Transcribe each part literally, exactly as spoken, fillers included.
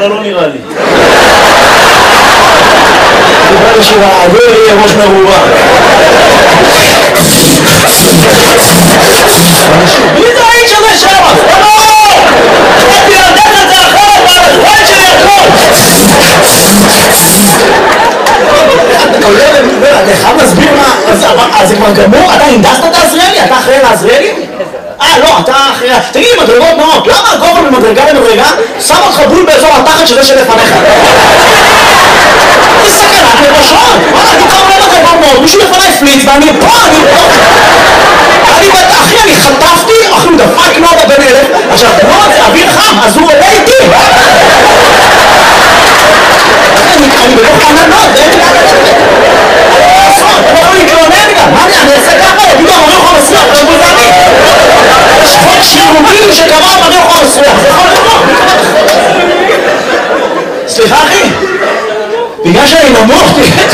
אבל לא נראה לי. נראה לי שהעגול יהיה ראש מרובה. מי זה האיש הזה שם? לא! חייתי לדעת את זה אחרת, והזמן שלי הכל! אתה חייב להסביר מה... אז זה כבר גמור? אתה הנדסת את העזריאלי? אתה אחראי לעזריאלי? אה, לא, אתה אחראי... תגיד לי, מדרגות נאות, למה הגובה ממדרגה למדרגה שם אותך בול באזור התחת שזה שלפניך? זה סכנת לבשון! וואלה, אני קרוב למדרגות נאות, מישהו לפניי פליץ ואני פה, אני פה! אני בטח, אחי, אני חטפתי, אחי, הוא דפק נודה בן אלף, עכשיו, נוד זה אוויר חם, אז הוא עולה איתי! אני בתוך עננות, אין לי לעשות, אני לא יכול להתלונן גם, מה אני אעשה ככה? יגידו, אמרי אוכל מסריח, זה גוזני. יש חוק שירותי שקבע אמרי אוכל מסריח, זה יכול לקרות. סליחה אחי, בגלל שאני נמוך, תראה,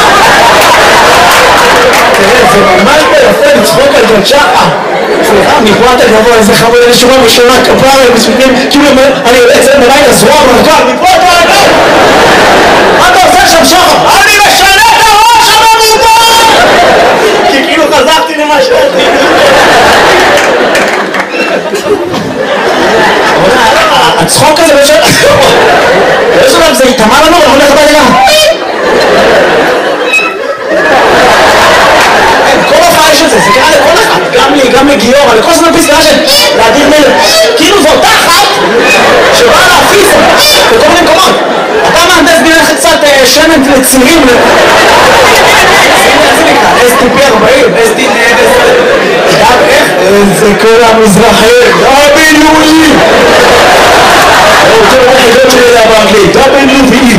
זה ממש ביפה לצחוק על ג'ון שחר. סליחה, מפה אתה גבוה, איזה חמוד, איזה שורה ראשונה, כפרה, מספיקים, כאילו אני יוצא מלילה זרוע מרכב, מפה אתה רגע! מה אתה עושה שם שחר? אני משנה את הראש הממומן! כי כאילו חזרתי למה שאתי. הצחוק הזה בשביל... יש עליו, זה יתאמה לנו, אני הולך הביתה גם. כל הופעה יש את זה, זה קרה לכל אחד, גם לי, גם לגיורא, לכל זמן פיס קרה של להדיר מלך. כאילו זו אותה אחת שבאה להפיס בכל מיני מקומות. אתה מהנדס בינך קצת שמן לצירים. איך זה נקרא? אס טי פי ארבעים, אס טי פי... איך? זה כל המזרחי, דאבליו אי! אותו היחידות שלי זה באנגלית, דאבליו אי!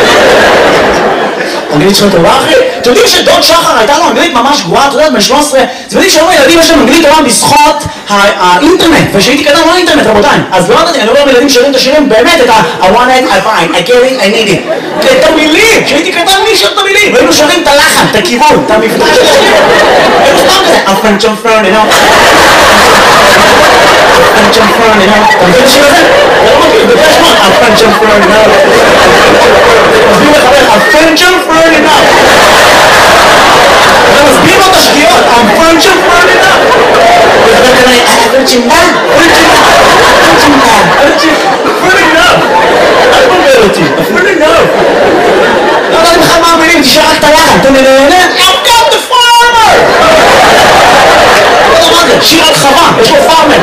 אנגלית שלך טובה אחי? אתם יודעים שדוד שחר הייתה לו אנגלית ממש גרועה, אתה יודע, ב-שלוש עשרה, אתם יודעים שהיום הילדים יש להם אנגלית טובה בזכות האינטרנט, ושהייתי קטן לא אינטרנט רבותיי, אז לא יודעת, אני לא רואה ילדים שרים את השירים באמת את ה- I want it, I find, I get it, I need it, את המילים, שהייתי קטן מי שר את המילים, והיינו שרים את הלחן, את הכיוון, את המבטא של השיר, היינו סתם כזה, a French on front, you know, a French on front, you know, אתה מבין השיר הזה? זה לא מכיר, בגלל שמות, a French on front, you know, מסביר לחבר, a French on front, you know, אתה מסביר לו את השגיאות, a French on front, you know, וחבר כזה, a French on front, French on front, French on front, אל תבלבל אותי, אפילו לא. לא יודעת בכלל מה המילים, תשאר רק את הלחן, אתה מנהנה? I've got the farmer! לא יודע מה זה, שיר על חווה, יש לו פארמר.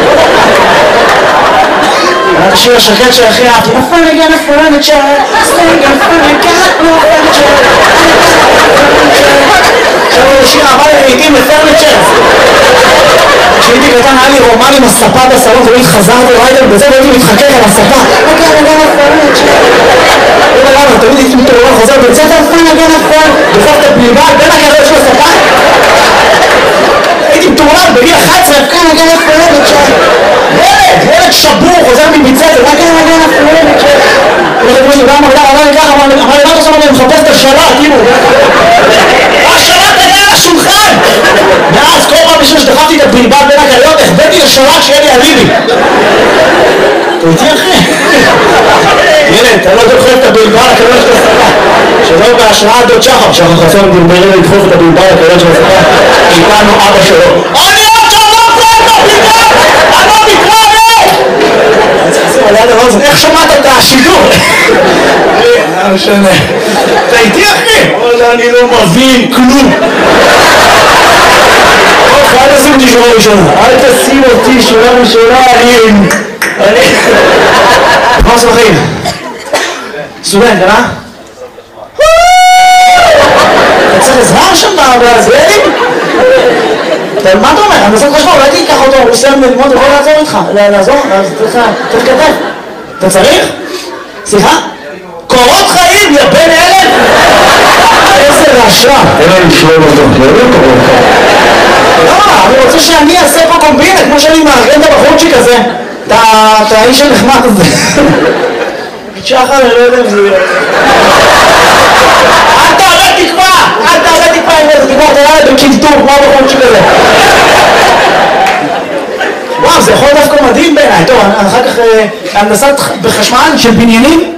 היה את השיר השקט שהכי אהבתי. A friend again, a furniture, a friend again, a friend got no furniture. עכשיו הוא שיר אהבה לעיתים לפרניצ'ר. כשהייתי קטן היה לי רומן עם הספה בסלון, תמיד חזרתי לריידר בזה והייתי מתחכך על הספה. אגן אגן הפרניצ'ר. לא יודע למה, תמיד הייתי מתעורר חוזר בית ספר, פרן אגן הפרן, דופק את הבלבל בין הגלות של הספה. הייתי מתעורר בגיל אחת עשרה, אגן אגן הפרניצ'ר. ילד, ילד שבור, חוזר מבית ספר, אגן אגן הפרניצ'ר. הולכת לי, גם אמר לי, אמר לי ככה, אמר לי, אמר לי, למה עכשיו אני מחפש את השלט, כאילו. השלט היה על השולחן! ואז כל פעם בשביל שדחפתי את הבלבל בין הגליות, החבאתי לשלט שיהיה לי אליבי. אתה איתי אחי? ילד, אתה לא דוחף את הבלבל לקלון של הספה. שלא בהשראה דוד שחר, שחר חסון דלברים לדחוף את הבלבל לקלון של הספה. איתנו אבא שלו. אני עוד שלום פה את הבלבל! אני לא מתראה! אני צריך לשים עליה דבר הזה, איך שמעת את השידור? לא משנה. אתה איתי אחי? וואלה, אני לא מבין כלום. אל תשים אותי שורה ראשונה. אל תשים אותי שורה ראשונה, אני... אני... מה עושה בחיים? סטודנט, אה? אתה צריך עזרה שם בעזריאלים? מה אתה אומר? אני מנסה חשבון, אולי תיקח אותו, הוא סיים ללמוד, הוא יכול לעזור איתך. לעזור? צריך כתב. אתה צריך? סליחה? קורות חיים, יא בן אלף! איזה רשע! אין לי לשלום אותו, לא לא קורות חיים. לא, אני רוצה שאני אעשה פה קומבינה, כמו שאני מארגן את הבחורצ'יק הזה. את האיש הנחמד הזה. שחר, אני לא יודע אם זה... אל תעלה תקווה! אל תעלה תקווה עם איזה תקווה, אתה יאללה בקלטור, כמו הבחורצ'יק הזה. וואו, זה יכול דווקא מדהים בעיניי. טוב, אחר כך הנדסת בחשמל של בניינים.